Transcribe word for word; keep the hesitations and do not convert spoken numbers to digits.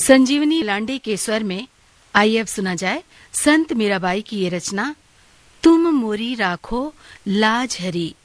संजीवनी लांडे के स्वर में आइए अब सुना जाए संत मीराबाई की ये रचना, तुम मोरी राखो लाज हरी।